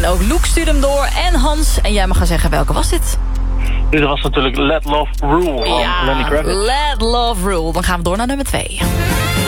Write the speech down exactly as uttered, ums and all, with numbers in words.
ook. Luke stuurde hem door en Hans. En jij mag gaan zeggen, welke was dit? Dit was natuurlijk Let Love Rule van ja, Lenny Kravitz. Let Love Rule. Dan gaan we door naar nummer twee.